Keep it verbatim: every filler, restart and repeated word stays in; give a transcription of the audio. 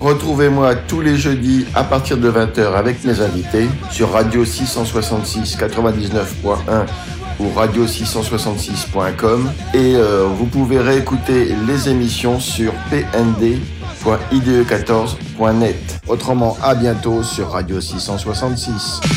Retrouvez-moi tous les jeudis à partir de vingt heures avec mes invités sur Radio six cent soixante-six quatre-vingt-dix-neuf point un ou radio six cent soixante-six point com et euh, vous pouvez réécouter les émissions sur p n d point i d e quatorze point net. Autrement, à bientôt sur Radio six cent soixante-six.